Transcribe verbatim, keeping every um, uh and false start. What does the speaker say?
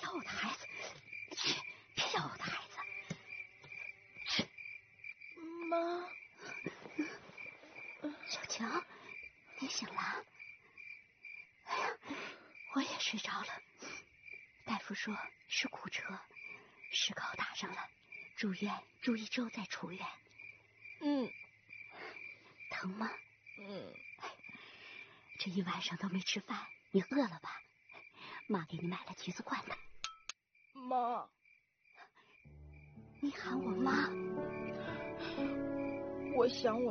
要我的孩子，去，别要我的孩子。 妈， 小晴，你醒了？哎呀，我也睡着了。大夫说是骨折，石膏打上了，住院住一周再出院。 嗯， 疼吗？ 嗯， 这一晚上都没吃饭，你饿了吧？妈给你买了橘子罐头。 妈， 你喊我妈？ 我想我